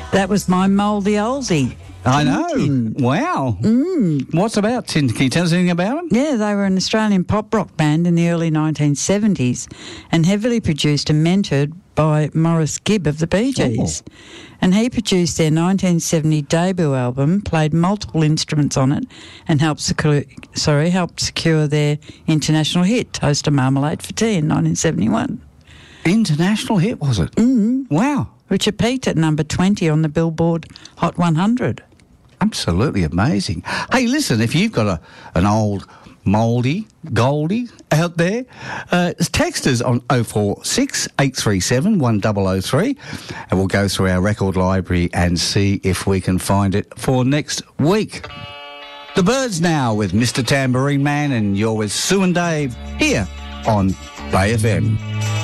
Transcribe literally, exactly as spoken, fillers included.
That was my mouldy oldie. I know. Tintin. Wow. Mm. What's about Tintin? Can you tell us anything about them? Yeah, they were an Australian pop rock band in the early nineteen seventies and heavily produced and mentored by Maurice Gibb of the Bee Gees. Oh. And he produced their nineteen seventy debut album, played multiple instruments on it, and helped secure, sorry, helped secure their international hit, Toast of Marmalade for Tea, in nineteen seventy-one. International hit, was it? Mm. Wow. Which it peaked at number twenty on the Billboard Hot one hundred. Absolutely amazing. Hey, listen, if you've got a an old mouldy Goldie out there, uh, text us on oh four six, eight three seven, one oh oh three and we'll go through our record library and see if we can find it for next week. The Birds now with Mister Tambourine Man, and you're with Sue and Dave here on Bay F M.